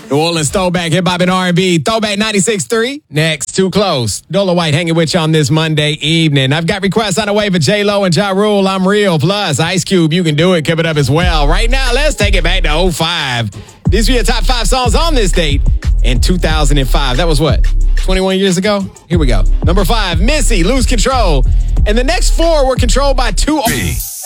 New Orleans throwback, hip-hop and R&B. Throwback 96.3. Next, Too Close. Dola White hanging with you on this Monday evening. I've got requests on the way for J-Lo and Ja Rule. I'm Real. Plus, Ice Cube, You Can Do It. Keep it up as well. Right now, let's take it back to 05. These are your top 5 songs on this date in 2005. That was what? 21 years ago? Here we go. Number 5, Missy, Lose Control. And the next 4 were controlled by 2...